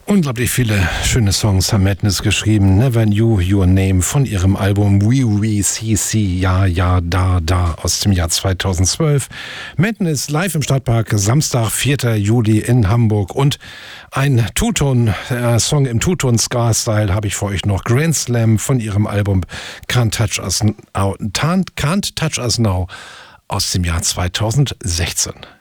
Unglaublich viele schöne Songs haben Madness geschrieben. Never Knew Your Name von ihrem Album We CC, ja, ja, da aus dem Jahr 2012. Madness live im Stadtpark, Samstag, 4. Juli in Hamburg. Und ein Two-Tone-Song im Two-Tone-Ska-Style habe ich für euch noch. Grand Slam von ihrem Album Can't Touch Us Now aus dem Jahr 2016.